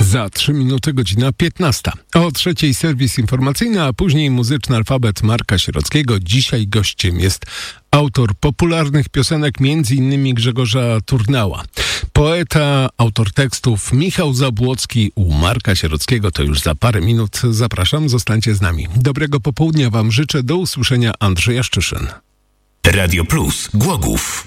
Za 3 minuty godzina 15. O 3:00 serwis informacyjny, a później muzyczny alfabet Marka Sierockiego. Dzisiaj gościem jest autor popularnych piosenek, m.in. Grzegorza Turnała. Poeta, autor tekstów Michał Zabłocki u Marka Sierockiego. To już za parę minut. Zapraszam, zostańcie z nami. Dobrego popołudnia wam życzę. Do usłyszenia, Andrzej Jaszczyszyn. Radio Plus Głogów.